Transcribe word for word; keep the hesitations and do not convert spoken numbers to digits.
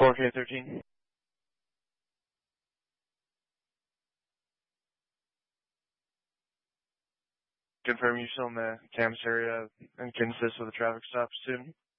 four K thirteen. Confirm you're still in the campus area and can assist with the traffic stop soon.